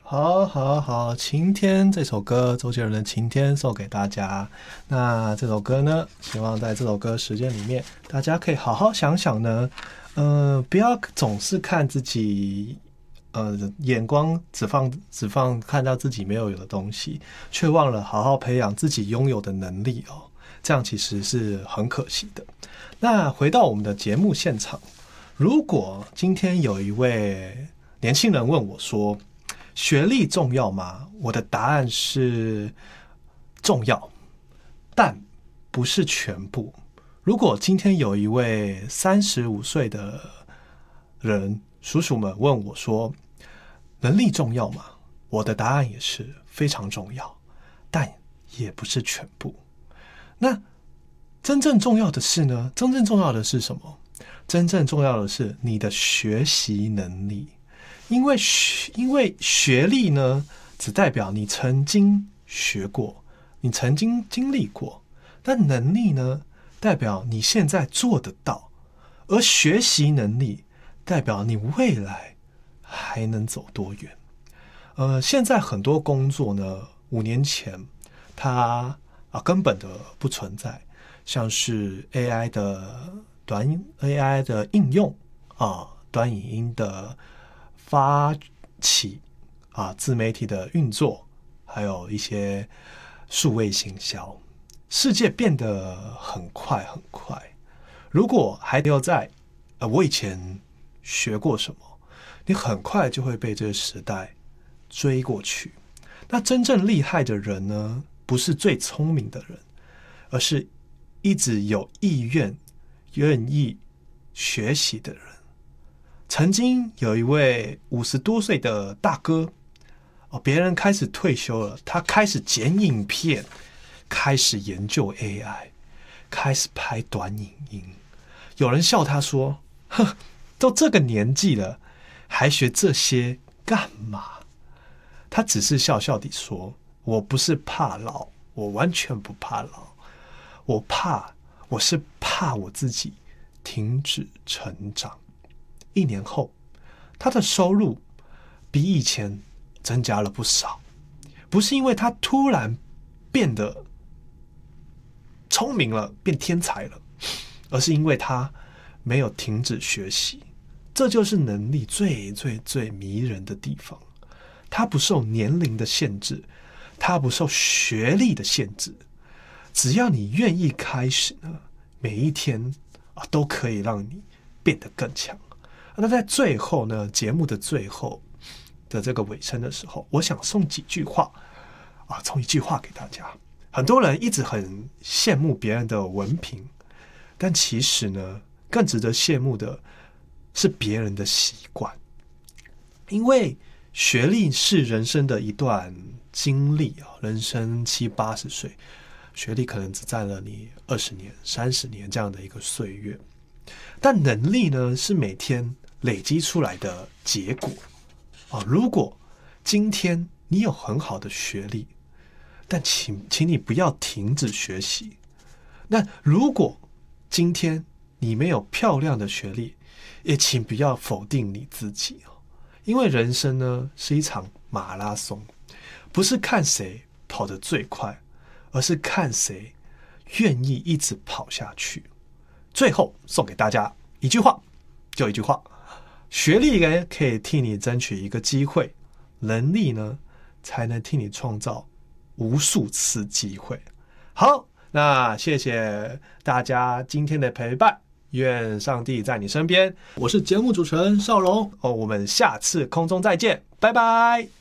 好，好，好，晴天这首歌，周杰伦的《晴天》送给大家。那这首歌呢，希望在这首歌时间里面，大家可以好好想想呢，不要总是看自己，眼光只放看到自己没有的东西，却忘了好好培养自己拥有的能力哦。这样其实是很可惜的。那回到我们的节目现场，如果今天有一位年轻人问我说，学历重要吗？我的答案是重要，但不是全部。如果今天有一位35岁的人，叔叔们问我说，能力重要吗？我的答案也是非常重要，但也不是全部。那真正重要的是呢？真正重要的是什么？真正重要的是你的学习能力。因为学历呢，只代表你曾经学过，你曾经经历过，但能力呢，代表你现在做得到，而学习能力代表你未来还能走多远。现在很多工作呢，5年前它根本的不存在，像是 AI 的应用短影音的发起自媒体的运作，还有一些数位行销，世界变得很快很快。如果还留在我以前学过什么，你很快就会被这个时代追过去。那真正厉害的人呢，不是最聪明的人，而是一直有意愿、愿意学习的人。曾经有一位50多岁的大哥，别人开始退休了，他开始剪影片，开始研究 AI， 开始拍短影音。有人笑他说，哼，都这个年纪了，还学这些干嘛？他只是笑笑地说，我不是怕老，我完全不怕老，我是怕我自己停止成长。1年后，他的收入比以前增加了不少，不是因为他突然变得聪明了，变天才了，而是因为他没有停止学习。这就是能力最最最迷人的地方，它不受年龄的限制，它不受学历的限制，只要你愿意开始呢，每一天都可以让你变得更强。那在最后呢，节目的最后的这个尾声的时候，我想送一句话给大家。很多人一直很羡慕别人的文凭，但其实呢，更值得羡慕的是别人的习惯。因为学历是人生的一段经历人生70、80岁，学历可能只占了你20年、30年这样的一个岁月，但能力呢，是每天累积出来的结果如果今天你有很好的学历，但请你不要停止学习。那如果今天你没有漂亮的学历，也请不要否定你自己因为人生呢，是一场马拉松，不是看谁跑得最快，而是看谁愿意一直跑下去。最后送给大家一句话，就一句话，学历呢可以替你争取一个机会，能力呢才能替你创造无数次机会。好，那谢谢大家今天的陪伴，愿上帝在你身边。我是节目主持人邵荣我们下次空中再见，拜拜。